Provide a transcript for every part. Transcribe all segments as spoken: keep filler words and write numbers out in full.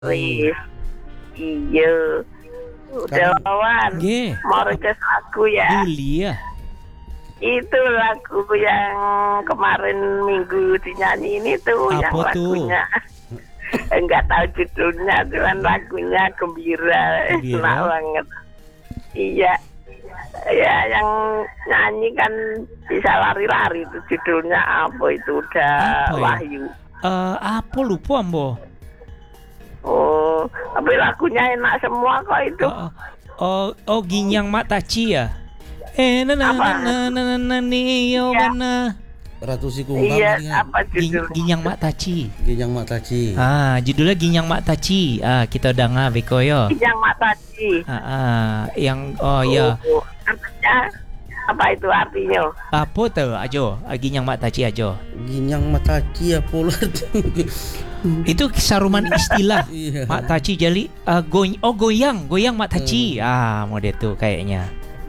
Wis. Iya. Udah lawan. Nggih. Mau request lagu ya. Duli ya. Itu lagu yang kemarin minggu dinyanyiin itu Apa yang tuh? lagunya. Enggak tahu judulnya, cuman lagunya gembira, Gembira. enak banget. Iya. Ya yang nyanyi kan bisa lari-lari itu judulnya apa itu udah Apa ya? Wahyu. Eh, apa lupa ambo? Oh, tapi lagunya enak semua kok itu. Oh, oh, oh Ginyang Mak Taci ya? Eh, na na Apa? na na na na niyo Iya. na. Ratu Sikungkang Iya, tadi kan. apa judulnya? Ginyang Mak Taci. Ginyang Mak Taci. Ah, judulnya Ginyang Mak Taci. Ah, kita udah ngah beko yo. Yang Mataji. Ah, ah, yang oh ya. Oh, artinya apa itu artinya? Apa tuh ajo? Ah, Ginyang Mak Taci ajo. Ginyang Mak Taci ya pola. Itu saruman istilah. Iya. Mak Taci jadi uh, goy oh goyang, goyang Mak Taci. Ah, model tuh kayaknya.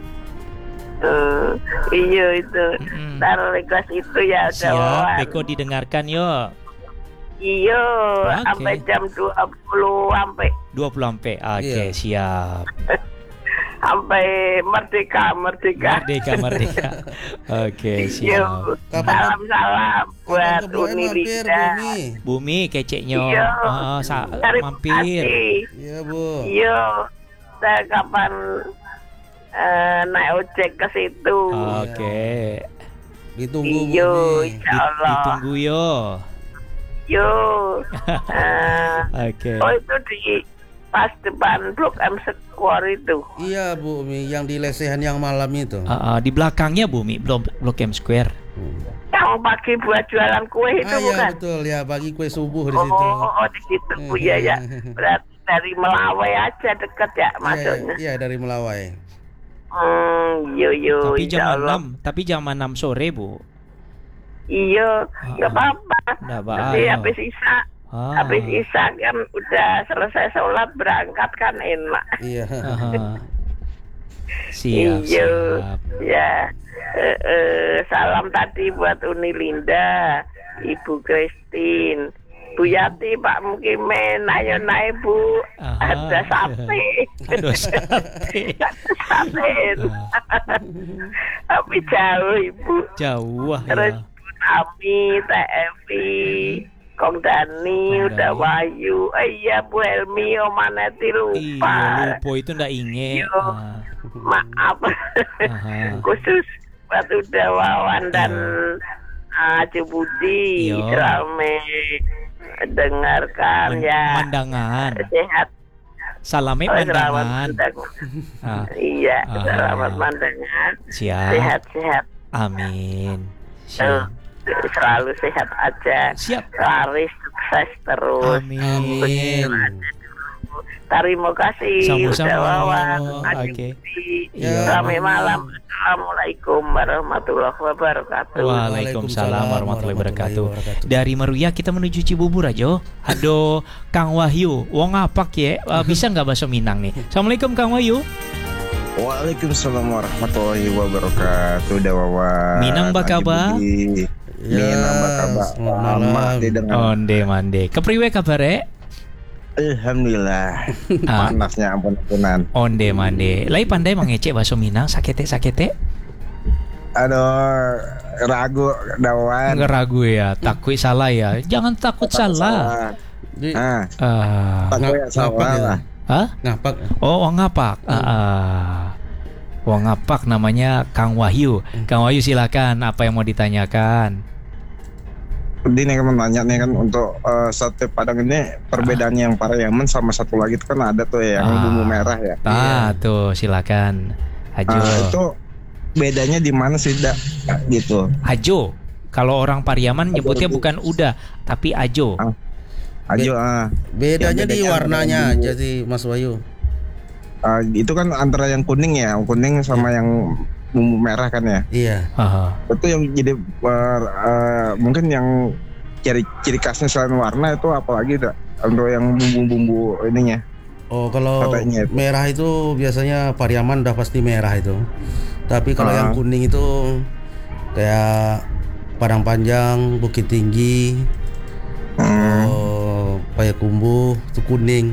Uh, iya itu. Mm-mm. Taruh request itu ya Siap, Jawan. beko didengarkan yo. Iya, Oke. sampai jam dua puluh sampai dua puluh sampai. Oke, Iya. siap. sampai merdeka merdeka. Merdeka, merdeka. Oke, Iya. siap. Kapan- Salam-salam buat Kapan ke Blok M Uni mampir, Linda. Bumi? Bumi keceknya. Iya. Ah, sa- Terima mampir. kasih. Iya, Bu. Iya, saya kapan eh, naik ojek ke situ. Oke. Ditunggu Iya, Bumi. insya Di- Allah. ditunggu yo. Yo. Eh, Oke. oh itu di pas depan Blok M Square itu. Iya, Bu Mi, yang di lesehan yang malam itu. Ah, ah, di belakangnya Bumi, Blok Blok M Square. Yang pagi buat jualan kue itu Ah, iya bukan? betul ya, bagi kue subuh di Oh, situ. oh, oh, di situ Bu ya ya. Berarti dari Melawai aja deket ya Iya, maksudnya. iya dari Melawai. Hmm, yo yo. Tapi insya jam Allah. enam, tapi jam enam sore, Bu. Iya, nggak Ah, apa-apa. nggak Nanti bahaya. habis isya, Ah. habis isya kan udah selesai sholat berangkat kan enak. Iya. Aha. Siap, Iya, siap. ya. Eh, eh, salam tadi buat Uni Linda, Ibu Christine, Bu Yati, Pak Mukimen, ayo naik Bu, Aha. ada sate, Aduh, sate. sate, tapi jauh Ibu. Jauh Terus ya. Bu Tami, Teh Evi, Kong Dani, Kong udah Dani. Wahyu, eh, iya Bu Helmi, Oma Neti lupa. Iya, lupa itu ndak inget. Iya. Ah, Maaf Aha. khusus buat udah Wawan dan uh, Budi Iya. rame dengarkan Men- ya mandangan. sehat. Salame Oh, mandangan. selamat Ah, iya Ah. selamat mandangan siap. sehat-sehat. Amin. Eh, Siap. selalu sehat aja, Siap. laris sukses terus. Amin. Terima kasih Sama-sama. udah Wawan, Aji Oke. Budi. Ya, Selamat malam. malam. Assalamualaikum warahmatullahi wabarakatuh. Waalaikumsalam warahmatullahi wabarakatuh. wabarakatuh. Dari Meruya kita menuju Cibubur aja. Aduh, Kang Wahyu, wong apak ya? Uh, bisa nggak bahasa Minang nih? Assalamualaikum Kang Wahyu. Waalaikumsalam warahmatullahi wabarakatuh. Dawawan. Minang bakaba? Ya, Minang bakaba. selamat Lama malam. didengar. Onde mande. Kepriwe kabare? Alhamdulillah. Ah. Panasnya ampun-ampunan. Onde mande. Lai pandai mengecek bahasa Minang sakete sakete. Aduh, ragu Dawawan. Enggak ragu ya, takut salah ya. Jangan takut salah. Di Ah, Ah, takut ya ngapak salah ya. lah. hah? Ngapak. Oh, wong ngapak. Ah, ah. Wong ngapak namanya Kang Wahyu. Kang Wahyu silakan, apa yang mau ditanyakan? Ini nih kan nanya nih kan untuk eh, sate Padang ini perbedaannya yang Pariaman sama satu lagi itu kan ada tuh ya, yang Ah. bumbu merah ya. Ah, tuh silakan. Hajo. Ah, itu bedanya di mana sih, Dak? Gitu. Ajo. Kalau orang Pariaman nyebutnya Ajo. bukan uda, tapi ajo. Ah. Ajo, ah. Bedanya Yang di bedanya warnanya antara aja sih Mas Wahyu. Ah, itu kan antara yang kuning ya, kuning sama yang bumbu merah kan ya. Iya. Aha. Itu yang jadi per- eh, mungkin yang ciri ciri khasnya selain warna itu apalagi Dak? Untuk yang bumbu-bumbu ininya. Oh, kalau Katanya itu. merah itu biasanya Pariaman udah pasti merah itu. Tapi kalau Ah. yang kuning itu kayak Padang Panjang, Bukit Tinggi, Hmm. oh, payakumbuh, itu kuning.